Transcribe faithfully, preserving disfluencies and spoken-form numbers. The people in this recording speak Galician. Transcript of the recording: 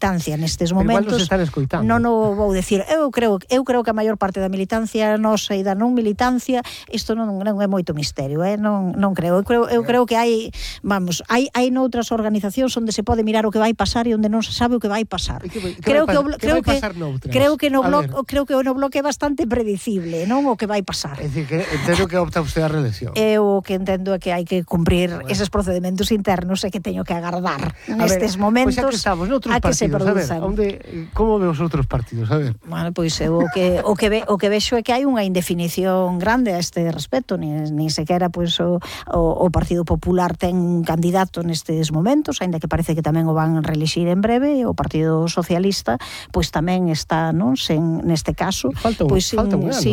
militancia nestes Pero igual momentos. nos están escoitando. Non o vou decir. Eu creo, eu creo que a maior parte da militancia nosa e da non militancia, isto non, non é moito misterio, eh? non, non creo. Eu creo, eu creo que hai, vamos, hai, hai noutras organizacións onde se pode mirar o que vai pasar e onde non se sabe o que vai pasar. Que, que creo vai, que, o, que creo vai que pasar noutras? creo que no A bloque, ver. creo que no bloque é bastante predicible, non o que vai pasar. É dicir, que entendo que opta usted a reelección. Eu o que entendo é que hai que cumprir bueno. eses procedementos internos e que teño que agardar A nestes ver, momentos pois pues estamos noutros a que se partidos, a ver, produzan. onde, como ve os outros partidos, a ver. Bueno, pois eu o que o que ve, o que vexo é que hai unha indefinición grande a este respecto, ni ni sequera pois o, o o Partido Popular ten un candidato nestes momentos, aínda que parece que tamén o van reelixir en breve, e o Partido Socialista pois tamén está, non, sen neste caso, Falta un, pois falta un sin, ano. sin